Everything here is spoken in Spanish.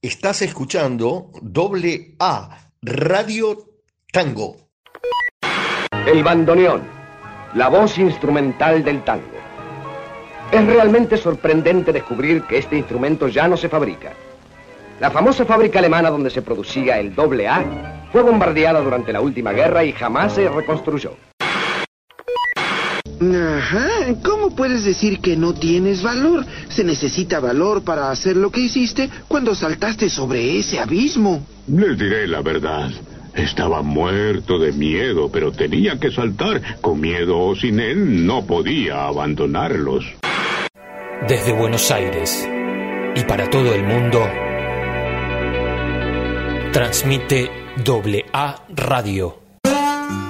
Estás escuchando AA Radio Tango. El bandoneón, la voz instrumental del tango. Es realmente sorprendente descubrir que este instrumento ya no se fabrica. La famosa fábrica alemana donde se producía el AA fue bombardeada durante la última guerra y jamás se reconstruyó. Ajá, ¿cómo puedes decir que no tienes valor? Se necesita valor para hacer lo que hiciste cuando saltaste sobre ese abismo. Les diré la verdad. Estaba muerto de miedo, pero tenía que saltar. Con miedo o sin él, no podía abandonarlos. Desde Buenos Aires y para todo el mundo, transmite AA Radio.